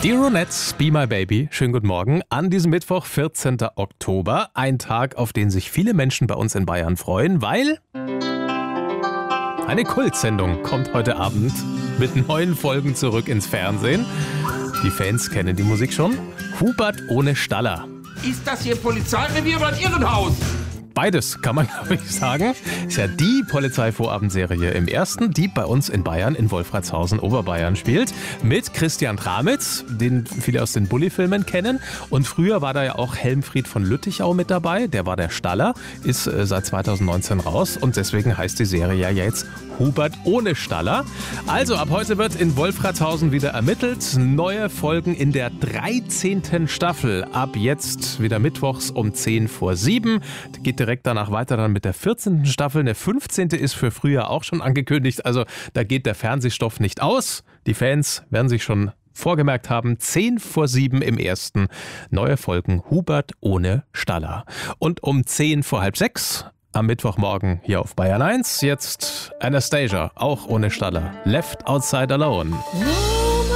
Die Ronettes, Be My Baby. Schönen guten Morgen an diesem Mittwoch, 14. Oktober. Ein Tag, auf den sich viele Menschen bei uns in Bayern freuen, weil eine Kultsendung kommt heute Abend mit 9 Folgen zurück ins Fernsehen. Die Fans kennen die Musik schon. Hubert ohne Staller. Ist das hier Polizeirevier oder ein Irrenhaus? Beides kann man, glaube ich, sagen. Ist ja die Polizeivorabendserie im Ersten, die bei uns in Bayern, in Wolfratshausen, Oberbayern spielt. Mit Christian Tramitz, den viele aus den Bulli-Filmen kennen. Und früher war da ja auch Helmfried von Lüttichau mit dabei. Der war der Staller, ist seit 2019 raus. Und deswegen heißt die Serie ja jetzt Hubert ohne Staller. Also ab heute wird in Wolfratshausen wieder ermittelt. Neue Folgen in der 13. Staffel. Ab jetzt wieder mittwochs um 6:50. Geht direkt danach weiter dann mit der 14. Staffel. Eine 15. ist für früher auch schon angekündigt. Also da geht der Fernsehstoff nicht aus. Die Fans werden sich schon vorgemerkt haben, 6:50 im Ersten. Neue Folgen Hubert ohne Staller. Und um 6:45 am Mittwochmorgen hier auf Bayern 1. Jetzt Anastasia, auch ohne Staller. Left Outside Alone.